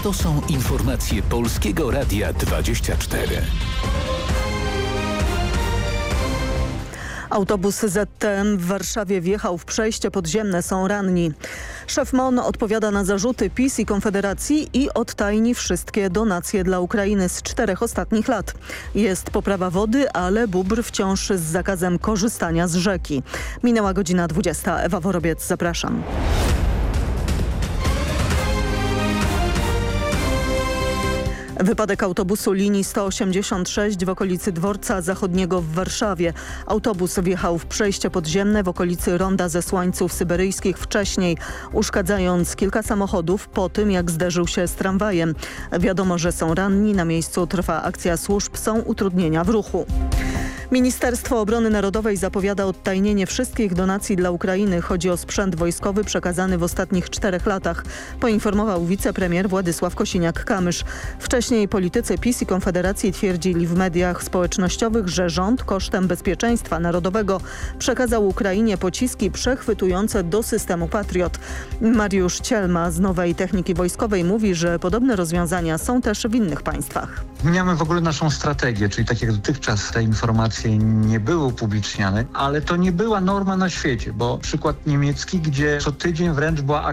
To są informacje Polskiego Radia 24. Autobus ZTM w Warszawie wjechał w przejście podziemne, są ranni. Szef MON odpowiada na zarzuty PiS i Konfederacji i odtajni wszystkie donacje dla Ukrainy z 4 ostatnich lat. Jest poprawa wody, ale Bóbr wciąż z zakazem korzystania z rzeki. Minęła godzina 20. Ewa Worobiec, zapraszam. Wypadek autobusu linii 186 w okolicy Dworca Zachodniego w Warszawie. Autobus wjechał w przejście podziemne w okolicy Ronda Zesłańców Syberyjskich wcześniej, uszkadzając kilka samochodów po tym, jak zderzył się z tramwajem. Wiadomo, że są ranni. Na miejscu trwa akcja służb, są utrudnienia w ruchu. Ministerstwo Obrony Narodowej zapowiada odtajnienie wszystkich donacji dla Ukrainy. Chodzi o sprzęt wojskowy przekazany w ostatnich 4 latach, poinformował wicepremier Władysław Kosiniak-Kamysz. Wcześniej politycy PiS i Konfederacji twierdzili w mediach społecznościowych, że rząd kosztem bezpieczeństwa narodowego przekazał Ukrainie pociski przechwytujące do systemu Patriot. Mariusz Cielma z Nowej Techniki Wojskowej mówi, że podobne rozwiązania są też w innych państwach. Zmieniamy w ogóle naszą strategię, czyli tak jak dotychczas te informacje nie były upubliczniane, ale to nie była norma na świecie, bo przykład niemiecki, gdzie co tydzień wręcz była